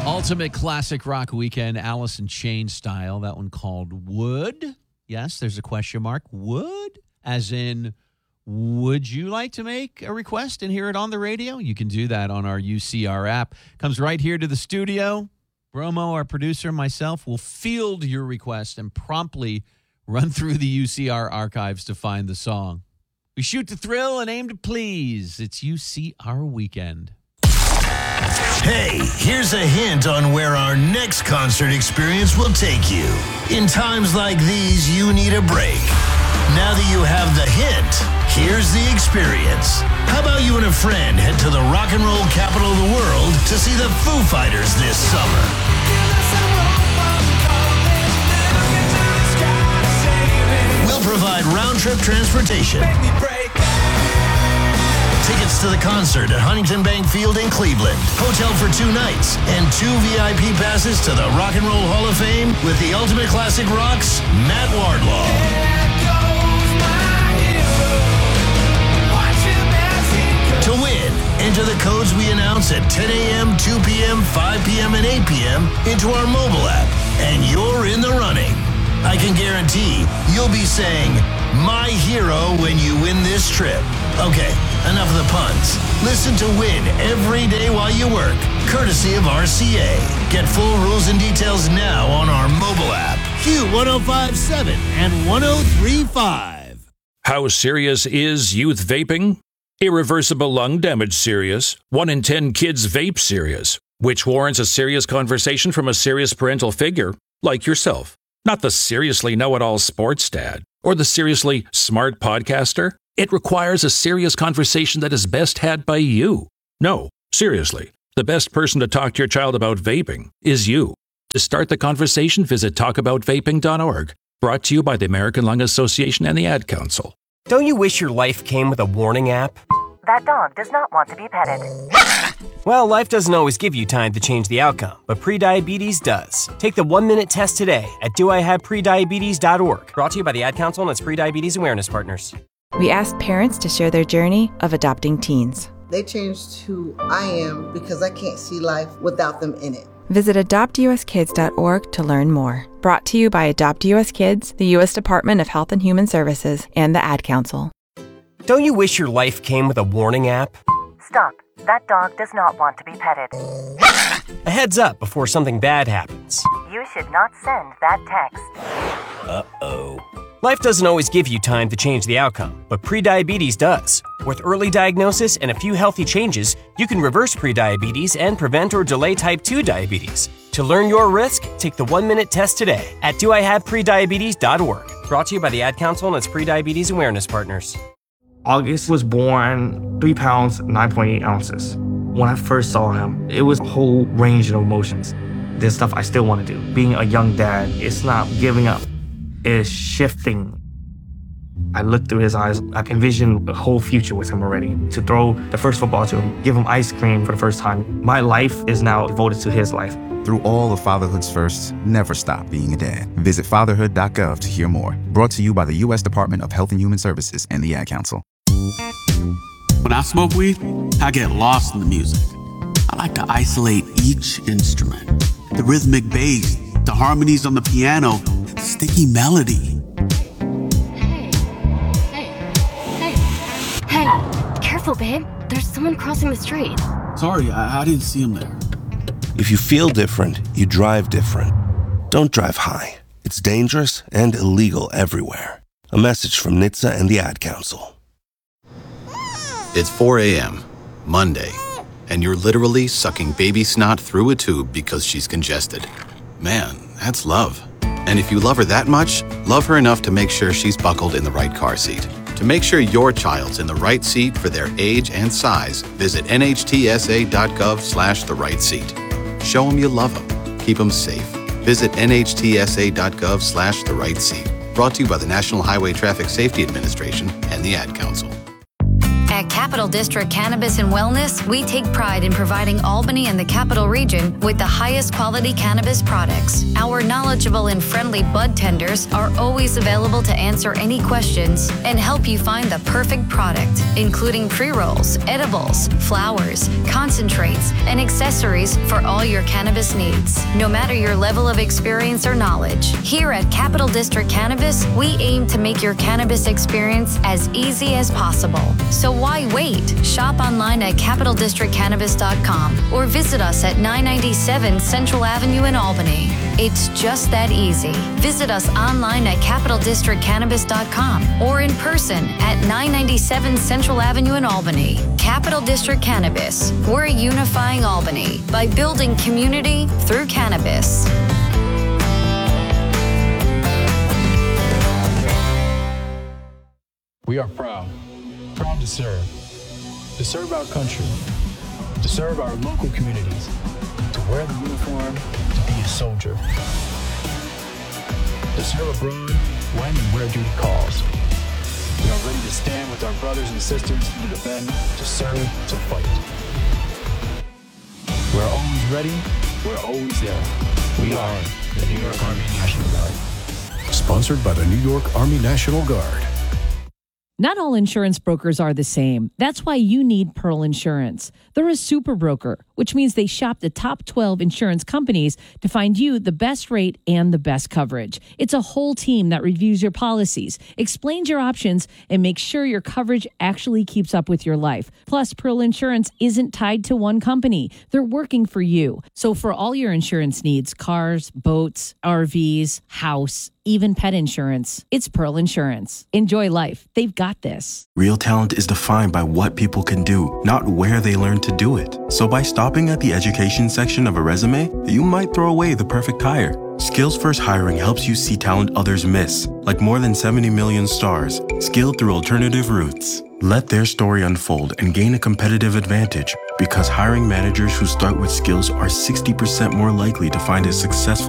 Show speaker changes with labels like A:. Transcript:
A: Ultimate classic rock weekend, Alice in Chains style. That one called Would. Yes, there's a question mark. Would, as in, would you like to make a request and hear it on the radio? You can do that on our UCR app. Comes right here to the studio. Bromo, our producer, myself, will field your request and promptly run through the UCR archives to find the song. We shoot to thrill and aim to please. It's UCR Weekend.
B: Hey, here's a hint on where our next concert experience will take you. In times like these, you need a break. Now that you have the hint, here's the experience. How about you and a friend head to the rock and roll capital of the world to see the Foo Fighters this summer? We'll provide round-trip transportation. Tickets to the concert at Huntington Bank Field in Cleveland. Hotel for 2 nights and 2 VIP passes to the Rock and Roll Hall of Fame with the Ultimate Classic Rock's Matt Wardlaw. To win, enter the codes we announce at 10 a.m., 2 p.m., 5 p.m., and 8 p.m. into our mobile app, and you're in the running. I can guarantee you'll be saying, "My hero," when you win this trip. Okay, enough of the puns. Listen to Win every day while you work, courtesy of RCA. Get full rules and details now on our mobile app. Q1057 and 1035.
C: How serious is youth vaping? Irreversible lung damage serious. 1 in 10 kids vape serious, which warrants a serious conversation from a serious parental figure like yourself. Not the seriously know-it-all sports dad or the seriously smart podcaster. It requires a serious conversation that is best had by you. No, seriously, the best person to talk to your child about vaping is you. To start the conversation, visit talkaboutvaping.org. Brought to you by the American Lung Association and the Ad Council.
D: Don't you wish your life came with a warning app?
E: That dog does not want to be petted.
D: Well, life doesn't always give you time to change the outcome, but prediabetes does. Take the 1-minute test today at doihaveprediabetes.org. Brought to you by the Ad Council and its prediabetes awareness partners.
F: We asked parents to share their journey of adopting teens.
G: They changed who I am because I can't see life without them in it.
F: Visit adoptuskids.org to learn more. Brought to you by Adopt US Kids, the U.S. Department of Health and Human Services, and the Ad Council.
D: Don't you wish your life came with a warning app?
E: Stop. That dog does not want to be petted.
D: A heads up before something bad happens.
E: You should not send that text.
D: Uh-oh. Life doesn't always give you time to change the outcome, but prediabetes does. With early diagnosis and a few healthy changes, you can reverse prediabetes and prevent or delay type 2 diabetes. To learn your risk, take the 1-minute test today at doihaveprediabetes.org. Brought to you by the Ad Council and its prediabetes awareness partners.
H: August was born 3 pounds, 9.8 ounces. When I first saw him, it was a whole range of emotions. There's stuff I still want to do. Being a young dad, it's not giving up. It's shifting. I looked through his eyes. I envisioned a whole future with him already. To throw the first football to him, give him ice cream for the first time. My life is now devoted to his life.
I: Through all of fatherhood's firsts, never stop being a dad. Visit fatherhood.gov to hear more. Brought to you by the U.S. Department of Health and Human Services and the Ad Council.
J: When I smoke weed, I get lost in the music. I like to isolate each instrument. The rhythmic bass, the harmonies on the piano, the sticky melody.
K: Hey, careful, babe. There's someone crossing the street.
J: Sorry, I didn't see him there.
L: If you feel different, you drive different. Don't drive high. It's dangerous and illegal everywhere. A message from NHTSA and the Ad Council.
M: It's 4 a.m., Monday, and you're literally sucking baby snot through a tube because she's congested. Man, that's love. And if you love her that much, love her enough to make sure she's buckled in the right car seat. To make sure your child's in the right seat for their age and size, visit nhtsa.gov/the right seat. Show them you love them. Keep them safe. Visit nhtsa.gov/the right seat. Brought to you by the National Highway Traffic Safety Administration and the Ad Council.
N: At Cap Capital District Cannabis and Wellness, we take pride in providing Albany and the Capital Region with the highest quality cannabis products. Our knowledgeable and friendly bud tenders are always available to answer any questions and help you find the perfect product, including pre-rolls, edibles, flowers, concentrates, and accessories for all your cannabis needs, no matter your level of experience or knowledge. Here at Capital District Cannabis, we aim to make your cannabis experience as easy as possible. So why wait? Shop online at capitaldistrictcannabis.com or visit us at 997 Central Avenue in Albany. It's just that easy. Visit us online at capitaldistrictcannabis.com or in person at 997 Central Avenue in Albany. Capital District Cannabis. We're unifying Albany by building community through cannabis.
O: We are proud to serve our country, to serve our local communities, to wear the uniform, to be a soldier, to serve abroad when and where duty calls. We are ready to stand with our brothers and sisters to defend, to serve, to fight. We're always ready, we're always there. We are the New York Army National Guard.
P: Sponsored by the New York Army National Guard.
Q: Not all insurance brokers are the same. That's why you need Pearl Insurance. They're a super broker, which means they shop the top 12 insurance companies to find you the best rate and the best coverage. It's a whole team that reviews your policies, explains your options, and makes sure your coverage actually keeps up with your life. Plus, Pearl Insurance isn't tied to one company. They're working for you. So for all your insurance needs, cars, boats, RVs, house, even pet insurance, it's Pearl Insurance. Enjoy life. They've got this.
R: Real talent is defined by what people can do, not where they learn to do it. So by stopping at the education section of a resume, you might throw away the perfect hire. Skills First Hiring helps you see talent others miss, like more than 70 million stars, skilled through alternative routes. Let their story unfold and gain a competitive advantage, because hiring managers who start with skills are 60% more likely to find a successful